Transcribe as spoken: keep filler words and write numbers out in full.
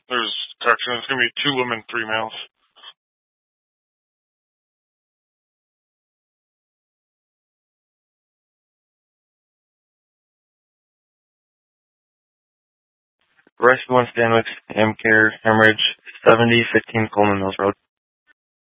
There's correction. It's gonna be two women, three males. Rice one Stanwix, Amcare, Hemorrhage, seventy fifteen Coleman Mills Road.